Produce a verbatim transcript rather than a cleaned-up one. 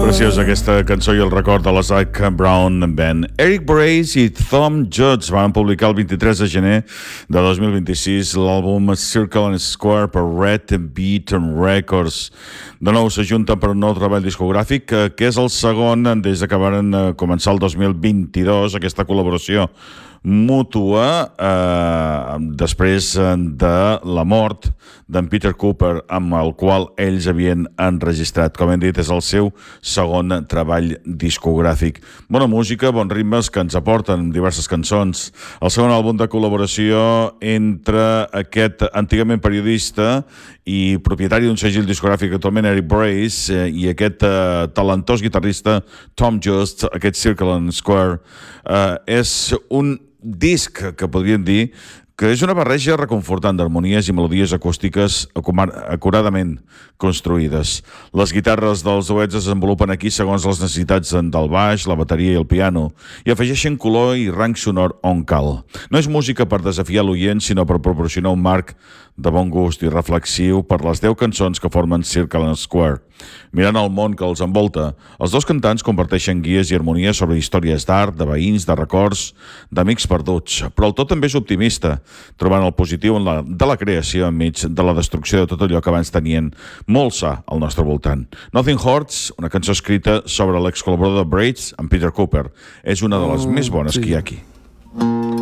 preciosa aquesta cançó i el record de la Zac Brown Band. Eric Brace i Tom Jones van publicar el vint-i-tres de gener de dos mil vint-i-sis l'àlbum Circle and Square per Red Beat Records. De nou s'ajunten per un nou treball discogràfic que és el segon des que van començar el dos mil vint-i-dos, aquesta col·laboració mútua eh, després de la mort d'en Peter Cooper, amb el qual ells havien enregistrat. Com hem dit, és el seu segon treball discogràfic. Bona música, bons ritmes que ens aporten diverses cançons. El segon àlbum de col·laboració entre aquest antigament periodista i propietari d'un segell discogràfic actualment, Eric Brace, eh, i aquest eh, talentós guitarrista Tom Just, aquest Circle and Square, eh, és un disc que podríem dir que és una barreja reconfortant d'harmonies i melodies acústiques acuradament construïdes. Les guitarres dels duets es desenvolupen aquí segons les necessitats del baix, la bateria i el piano, i afegeixen color i rang sonor on cal. No és música per desafiar l'oient, sinó per proporcionar un marc de bon gust i reflexiu per les deu cançons que formen Circle and Square. Mirant el món que els envolta, els dos cantants comparteixen guies i harmonies sobre històries d'art, de veïns, de records, d'amics perduts. Però el to també és optimista, trobant el positiu en la, de la creació enmig de la destrucció de tot allò que abans tenien molt sa al nostre voltant. Nothing Hurts, una cançó escrita sobre l'ex-col·laborador de Brace, en Peter Cooper, és una de les oh, més bones sí. que hi ha aquí.